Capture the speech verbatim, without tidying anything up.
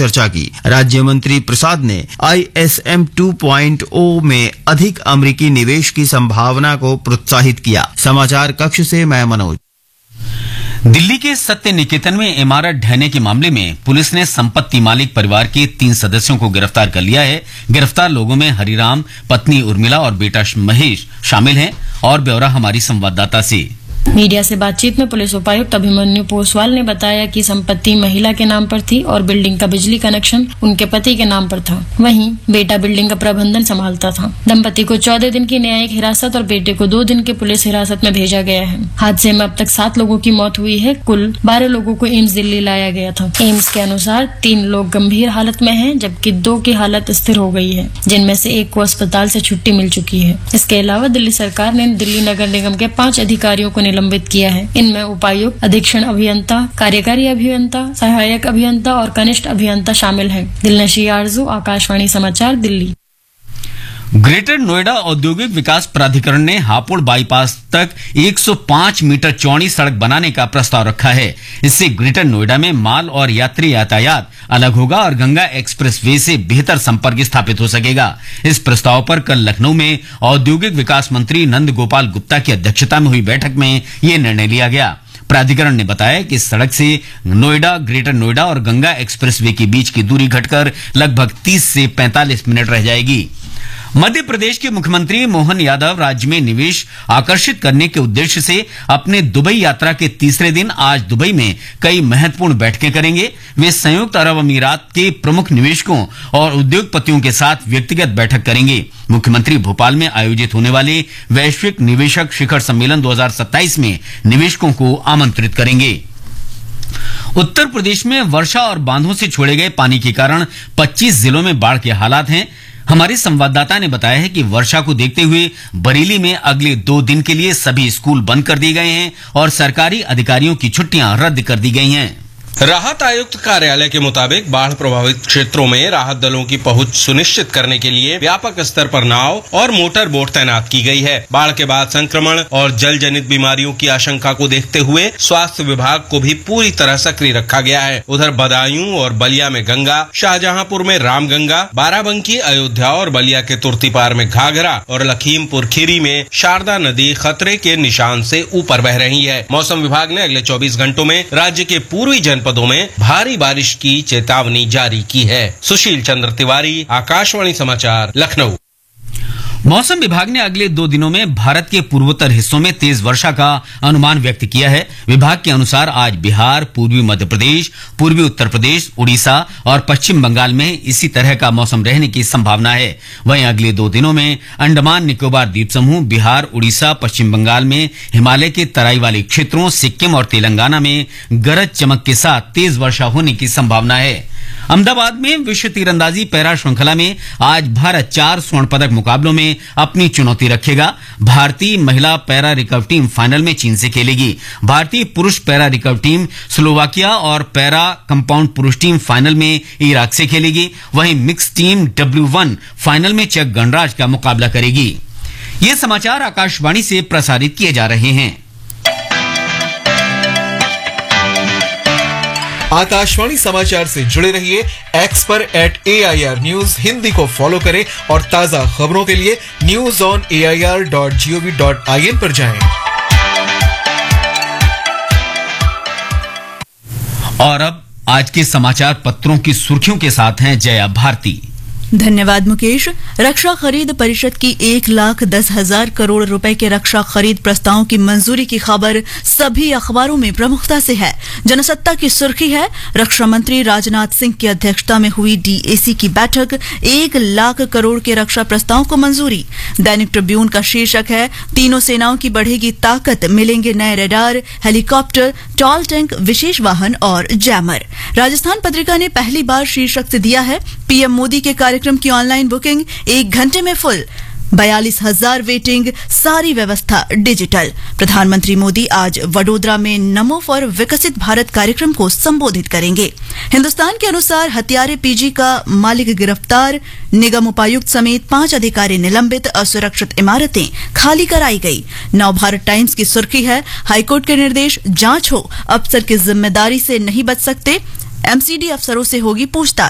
चर्चा की। राज्य मंत्री प्रसाद ने I S M two point ओ में अधिक अमेरिकी निवेश की संभावना को प्रोत्साहित किया। समाचार कक्ष से मैं मनोज। दिल्ली के सत्य निकेतन में इमारत ढहने के मामले में पुलिस ने संपत्ति मालिक परिवार के तीन सदस्यों को गिरफ्तार कर लिया है। गिरफ्तार लोगों में हरिराम, पत्नी उर्मिला और बेटा महेश शामिल हैं। और ब्यौरा हमारी संवाददाता से। मीडिया से बातचीत में पुलिस उपायुक्त अभिमन्यु पोसवाल ने बताया कि संपत्ति महिला के नाम पर थी और बिल्डिंग का बिजली कनेक्शन उनके पति के नाम पर था। वहीं बेटा बिल्डिंग का प्रबंधन संभालता था। दंपति को चौदह दिन की न्यायिक हिरासत और बेटे को दो दिन की पुलिस हिरासत में भेजा गया है। हादसे में अब तक सात लोगों की मौत हुई है। कुल बारह लोगों को एम्स दिल्ली लाया गया था। एम्स के अनुसार तीन लोग गंभीर हालत में हैं, जबकि दो की हालत स्थिर हो गई है, जिनमें से एक को अस्पताल से छुट्टी मिल चुकी है। इसके अलावा दिल्ली सरकार ने दिल्ली नगर निगम के पांच अधिकारियों को निलंबित किया है। इनमें उपायुक्त, अधीक्षण अभियंता, कार्यकारी अभियंता, सहायक अभियंता और कनिष्ठ अभियंता शामिल हैं। दिलनशी आरजू, आकाशवाणी समाचार, दिल्ली। ग्रेटर नोएडा औद्योगिक विकास प्राधिकरण ने हापुड़ बाईपास तक एक सौ पाँच मीटर चौड़ी सड़क बनाने का प्रस्ताव रखा है। इससे ग्रेटर नोएडा में माल और यात्री यातायात अलग होगा और गंगा एक्सप्रेसवे से बेहतर संपर्क स्थापित हो सकेगा। इस प्रस्ताव पर कल लखनऊ में औद्योगिक विकास मंत्री नंद गोपाल गुप्ता की अध्यक्षता में हुई बैठक में ये निर्णय लिया गया। प्राधिकरण ने बताया कि इस सड़क से नोएडा, ग्रेटर नोएडा और गंगा एक्सप्रेसवे के बीच की दूरी घटकर लगभग तीस से पैंतालीस मिनट रह जाएगी। मध्य प्रदेश के मुख्यमंत्री मोहन यादव राज्य में निवेश आकर्षित करने के उद्देश्य से अपने दुबई यात्रा के तीसरे दिन आज दुबई में कई महत्वपूर्ण बैठकें करेंगे। वे संयुक्त अरब अमीरात के प्रमुख निवेशकों और उद्योगपतियों के साथ व्यक्तिगत बैठक करेंगे। मुख्यमंत्री भोपाल में आयोजित होने वाले वैश्विक निवेशक शिखर सम्मेलन दो हज़ार सत्ताईस में निवेशकों को आमंत्रित करेंगे। उत्तर प्रदेश में वर्षा और बांधों से छोड़े गए पानी के कारण पच्चीस जिलों में बाढ़ के हालात हैं। हमारे संवाददाता ने बताया है कि वर्षा को देखते हुए बरेली में अगले दो दिन के लिए सभी स्कूल बंद कर दिए गए हैं और सरकारी अधिकारियों की छुट्टियां रद्द कर दी गई हैं। राहत आयुक्त कार्यालय के मुताबिक बाढ़ प्रभावित क्षेत्रों में राहत दलों की पहुंच सुनिश्चित करने के लिए व्यापक स्तर पर नाव और मोटर बोट तैनात की गई है। बाढ़ के बाद संक्रमण और जल जनित बीमारियों की आशंका को देखते हुए स्वास्थ्य विभाग को भी पूरी तरह सक्रिय रखा गया है। उधर बदायूं और बलिया में गंगा, शाहजहांपुर में रामगंगा, बाराबंकी, अयोध्या और बलिया के तुर्तीपार में घाघरा और लखीमपुर खीरी में शारदा नदी खतरे के निशान से ऊपर बह रही है। मौसम विभाग ने अगले चौबीस घंटों में राज्य के पूर्वी जनपदों में भारी बारिश की चेतावनी जारी की है। सुशील चंद्र तिवारी, आकाशवाणी समाचार, लखनऊ। मौसम विभाग ने अगले दो दिनों में भारत के पूर्वोत्तर हिस्सों में तेज वर्षा का अनुमान व्यक्त किया है। विभाग के अनुसार आज बिहार, पूर्वी मध्य प्रदेश, पूर्वी उत्तर प्रदेश, उड़ीसा और पश्चिम बंगाल में इसी तरह का मौसम रहने की संभावना है। वहीं अगले दो दिनों में अंडमान निकोबार द्वीप समूह, बिहार, उड़ीसा, पश्चिम बंगाल में हिमालय के तराई वाले क्षेत्रों, सिक्किम और तेलंगाना में गरज चमक के साथ तेज वर्षा होने की संभावना है। अहमदाबाद में विश्व तीरंदाजी पैरा श्रृंखला में आज भारत चार स्वर्ण पदक मुकाबलों में अपनी चुनौती रखेगा। भारतीय महिला पैरा रिकर्व टीम फाइनल में चीन से खेलेगी। भारतीय पुरुष पैरा रिकर्व टीम स्लोवाकिया और पैरा कंपाउंड पुरुष टीम फाइनल में इराक से खेलेगी। वहीं mix team W one final में चेक गणराज्य का मुकाबला करेगी। ये समाचार आकाशवाणी से प्रसारित किए जा रहे हैं। आकाशवाणी समाचार से जुड़े रहिए। एक्स पर eight A I R news Hindi को फॉलो करें और ताजा खबरों के लिए news on A I R dot G O V dot I N पर जाएं। और अब आज के समाचार पत्रों की सुर्खियों के साथ हैं जया भारती। धन्यवाद मुकेश। रक्षा खरीद परिषद की एक लाख दस हजार करोड़ रुपए के रक्षा खरीद प्रस्तावों की मंजूरी की खबर सभी अखबारों में प्रमुखता से है। जनसत्ता की सुर्खी है, रक्षा मंत्री राजनाथ सिंह की अध्यक्षता में हुई डी ए सी की बैठक, एक लाख करोड़ के रक्षा प्रस्तावों को मंजूरी। दैनिक ट्रिब्यून का शीर्षक है, तीनों सेनाओं की बढ़ेगी ताकत, मिलेंगे नए रडार, हेलीकॉप्टर, टॉल टैंक, विशेष वाहन और जैमर। राजस्थान पत्रिका ने पहली बार शीर्षक से दिया है, पीएम मोदी के कार्यक्रम की ऑनलाइन बुकिंग एक घंटे में फुल, बयालीस हजार वेटिंग, सारी व्यवस्था डिजिटल। प्रधानमंत्री मोदी आज वडोदरा में नमो फॉर विकसित भारत कार्यक्रम को संबोधित करेंगे। हिंदुस्तान के अनुसार हत्यारे पीजी का मालिक गिरफ्तार, निगम उपायुक्त समेत पांच अधिकारी निलंबित, असुरक्षित इमारतें खाली कराई गई। नवभारत टाइम्स की सुर्खी है, हाईकोर्ट के निर्देश, जांच हो, अफसर की जिम्मेदारी से नहीं बच सकते, एम सी डी अफसरों से होगी पूछताछ।